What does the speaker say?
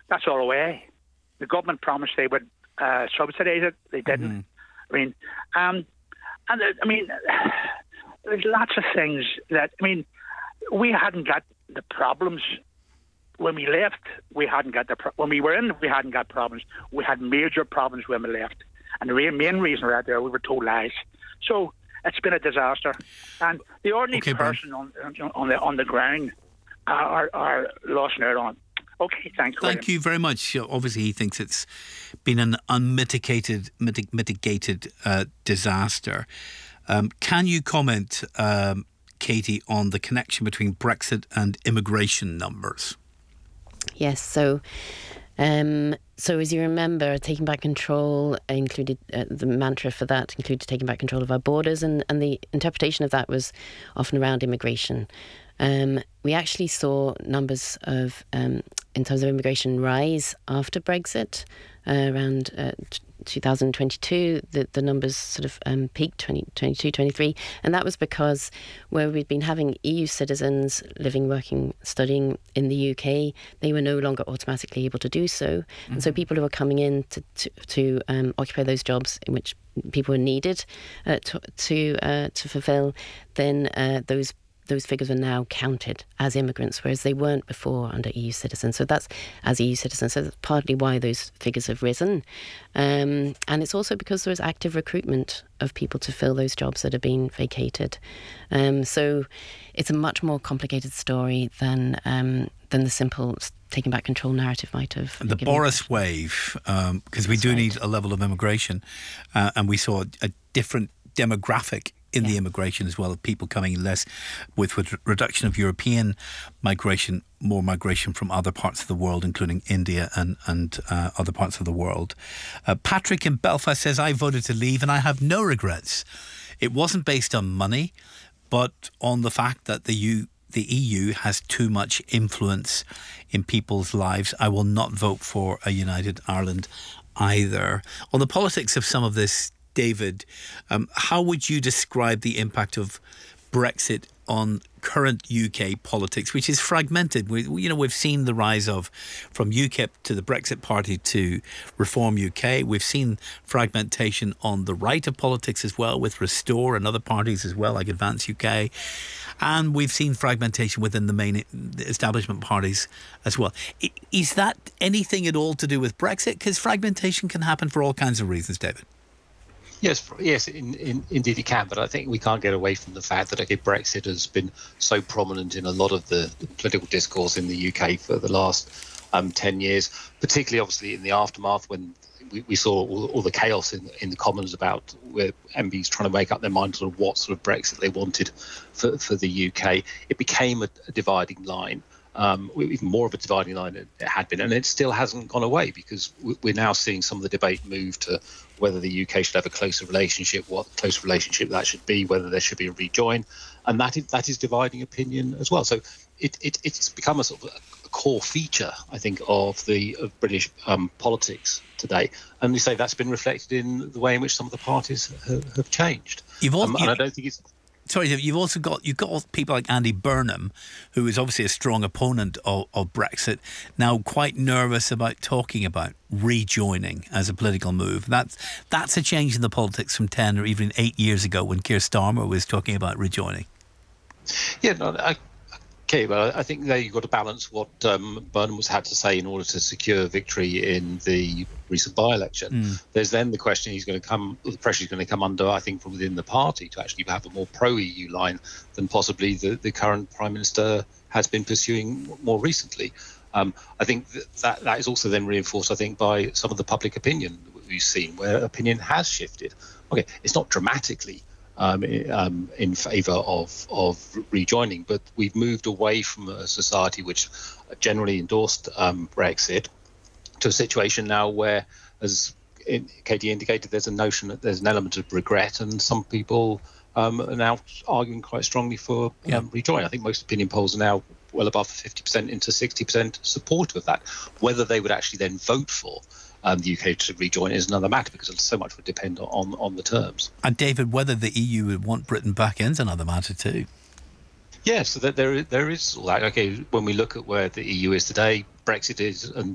That's all away. The government promised they would subsidise it. They didn't. I mean, there's lots of things that, we hadn't got the problems when we left. We hadn't got when we were in, we hadn't got problems. We had major problems when we left. And the main reason we were out there, we were told lies. So it's been a disaster. And the ordinary person on the ground are lost out on. Okay, thanks. Thank you very much. Obviously, he thinks it's been an unmitigated disaster. Can you comment, Katie, on the connection between Brexit and immigration numbers? Yes. So as you remember, taking back control included the mantra for that included taking back control of our borders, and the interpretation of that was often around immigration. We actually saw numbers of, in terms of immigration, rise after Brexit. Around 2022, the numbers sort of peaked, 2022, 23. And that was because where we'd been having EU citizens living, working, studying in the UK, they were no longer automatically able to do so. Mm-hmm. And so people who were coming in to occupy those jobs in which people were needed to fulfill, then those figures are now counted as immigrants, whereas they weren't before under EU citizens. So that's as EU citizens. So that's partly why those figures have risen. And it's also because there was active recruitment of people to fill those jobs that have been vacated. So it's a much more complicated story than the simple taking back control narrative might have. The Boris wave, because we do need a level of immigration, and we saw a different demographic in the immigration as well, of people coming less with reduction of European migration, more migration from other parts of the world, including India and other parts of the world. Patrick in Belfast says, I voted to leave and I have no regrets. It wasn't based on money, but on the fact that the EU has too much influence in people's lives. I will not vote for a united Ireland either. On the politics of some of this, David, how would you describe the impact of Brexit on current UK politics, which is fragmented? We've seen the rise of, from UKIP to the Brexit Party to Reform UK. We've seen fragmentation on the right of politics as well, with Restore and other parties as well, like Advance UK. And we've seen fragmentation within the main establishment parties as well. Is that anything at all to do with Brexit? Because fragmentation can happen for all kinds of reasons, David. Yes, indeed it can. But I think we can't get away from the fact that Brexit has been so prominent in a lot of the political discourse in the UK for the last 10 years, particularly obviously in the aftermath when we saw all the chaos in the Commons about where MPs trying to make up their minds on what sort of Brexit they wanted for the UK. It became a dividing line. Even more of a dividing line it had been, and it still hasn't gone away, because we're now seeing some of the debate move to whether the UK should have a closer relationship, what close relationship that should be, whether there should be a rejoin, and that is dividing opinion as well. So it's become a sort of a core feature, I think, of British politics today, and you say that's been reflected in the way in which some of the parties have changed. And I don't think it's. Sorry, you've got people like Andy Burnham, who is obviously a strong opponent of Brexit, now quite nervous about talking about rejoining as a political move. That's a change in the politics from 10 or even 8 years ago when Keir Starmer was talking about rejoining. Yeah, okay, well, I think there you've got to balance what Burnham had to say in order to secure victory in the recent by-election. There's then the question the pressure is going to come under, I think, from within the party to actually have a more pro-EU line than possibly the current Prime Minister has been pursuing more recently. I think that is also then reinforced, I think, by some of the public opinion that we've seen, where opinion has shifted. Okay, it's not dramatically in favour of rejoining, but we've moved away from a society which generally endorsed Brexit to a situation now where, as Katie indicated, there's a notion that there's an element of regret, and some people are now arguing quite strongly for rejoining. I think most opinion polls are now well above 50% into 60% support of that. Whether they would actually then vote for the UK to rejoin is another matter, because so much would depend on the terms. And David, whether the EU would want Britain back in is another matter too. Yes, so there is all that. Okay, when we look at where the EU is today, Brexit is, and